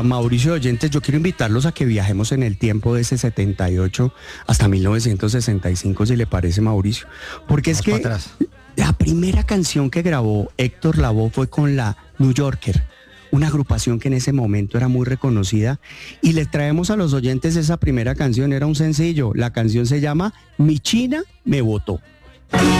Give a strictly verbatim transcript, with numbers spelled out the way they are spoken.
Mauricio y oyentes, yo quiero invitarlos a que viajemos en el tiempo de ese setenta y ocho hasta mil novecientos sesenta y cinco, si le parece, Mauricio. Porque es Vamos que para atrás. la primera canción que grabó Héctor Lavoe fue con la New Yorker, una agrupación que en ese momento era muy reconocida, y les traemos a los oyentes esa primera canción. Era un sencillo, la canción se llama Mi China me botó.